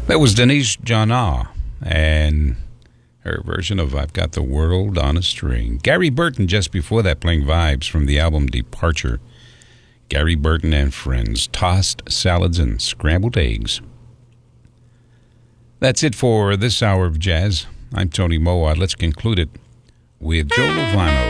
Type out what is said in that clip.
That was Denise Jana and her version of I've Got the World on a String. Gary Burton just before that playing Vibes from the album Departure. Gary Burton and Friends, Tossed Salads and Scrambled Eggs. That's it for this hour of jazz. I'm Tony Moa. Let's conclude it with Joe Lovano.